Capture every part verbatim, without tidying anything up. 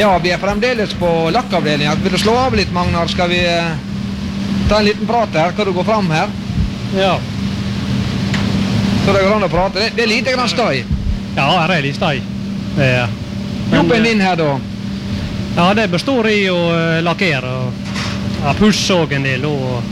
Ja, vi er fremdeles på lakkavdelingen. Vil du slå av litt, Magnar? Skal vi eh, ta en liten prat her? Kan du gå fram her? Ja. Så det går an å prate. Det, det er lite grann støy. Ja, her er litt støy. Det er. Jobben din her da? Ja, det består i å uh, lakkere og ja, pusse og en del. Og,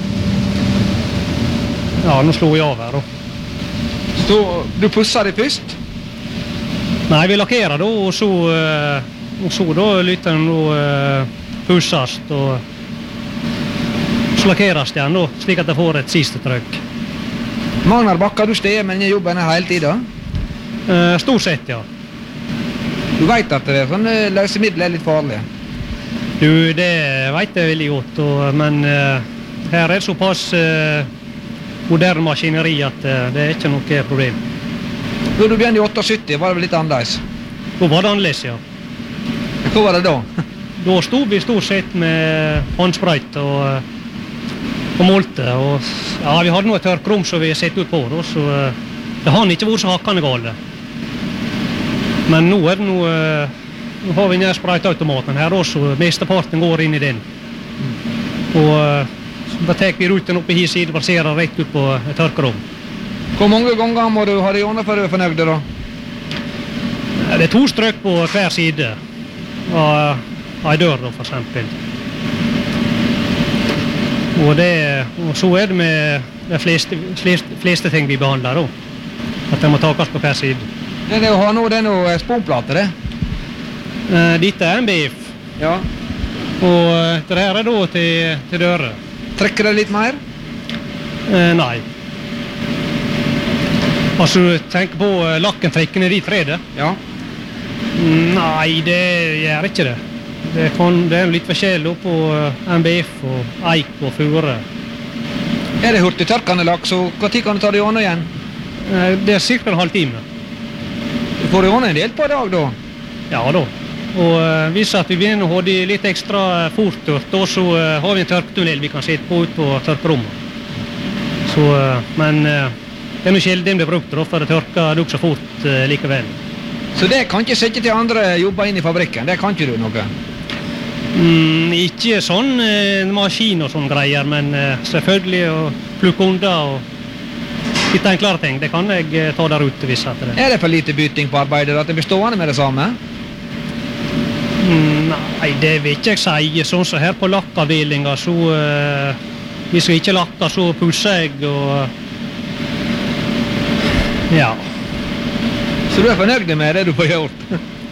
ja, nå slår jeg av her da. Så du pusser det først? Nei, vi lakkerer da, og så, uh, og så da lytter den da uh, pusses og så lakkeres det igjen da, slik at det får et siste trykk. Magnar Bakker, du steder med denne jobben her hele tiden? Uh, stort sett, ja. Du vet at det er sånn uh, løsemidler er litt farlige? Du, det vet jeg veldig godt, og, men uh, her er det såpass uh, moderne maskineri at uh, det er ikke noe problem. Da du begynte i syttiåtte, var det vel litt annerledes? Da var det annerledes, ja. Hva var det da? Da stod vi stort sett med håndsprøyt og, og målte, og ja, vi hadde noe tørkrom som vi sett ut på, da, så uh, det har ikke vært så hakkende gale. Men nå er det noe, nå har vi nær sprøyteautomaten her også, mesteparten går inn i den. Og uh, da tar vi ruten opp i hi side, baserer rett ut på et tørkerom. Hvor mange ganger må du ha det gjennom for å være fornøyd da? Det er to strøk på hver side av en dør da, for eksempel. Og, det, og så er det med de fleste, fleste, fleste ting vi behandler da. At det må takes på hver side. Det er å ha noe, det er noe sponplate, det? Uh, dette er en B F. Ja. Og det her er da til, til dører. Trekker det litt mer? Uh, nei. Altså, du tenker på uh, lakken trekkende de tre, det? Ja. Nei, det gjør ikke det. Det, kan, det er litt forskjellig på uh, M B F og eik og fure. Er det hurtigtørkende lakk, så hva tid kan du ta det gjennom igjen? Uh, det er cirka en halv time. Du får det gjennom en del på dag da? Ja da. Og uh, hvis at vi begynner å ha det litt ekstra uh, fort tørt, da så uh, har vi en tørketunnel vi kan sitte på ut på tørkerommet. Så, uh, men uh, det er noe sjelden den blir brukt da, for det tørker det også fort uh, likevel. Så det kan ikke sette til andre jobber inn i fabrikken? Det kan ikke du noe? Mm, ikke sånn uh, maskin og sånn greier, men uh, selvfølgelig å plukke unna og litt enklere ting. Det kan jeg uh, ta der ute hvis at det. Er det for lite bytting på arbeidet at det blir stående med det samme? Mm, nei, det vil ikke jeg si. Sånn som her på lakkavdelingen, så uh, hvis vi ikke lakker, så pusser jeg og ja. Så du er fornøyd med det du får gjort?